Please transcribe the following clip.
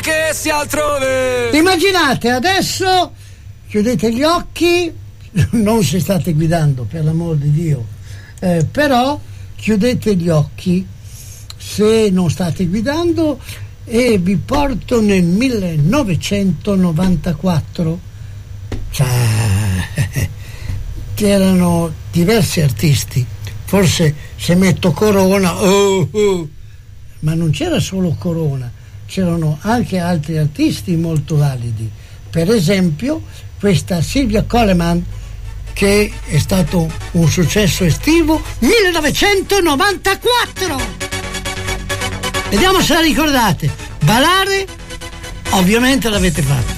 che sia altrove. Immaginate adesso, chiudete gli occhi, non se state guidando, per l'amor di Dio, però chiudete gli occhi se non state guidando e vi porto nel 1994. C'erano diversi artisti, forse se metto Corona, ma non c'era solo Corona, c'erano anche altri artisti molto validi, per esempio questa Silvia Coleman, che è stato un successo estivo 1994. Vediamo se la ricordate. Ballare ovviamente l'avete fatto.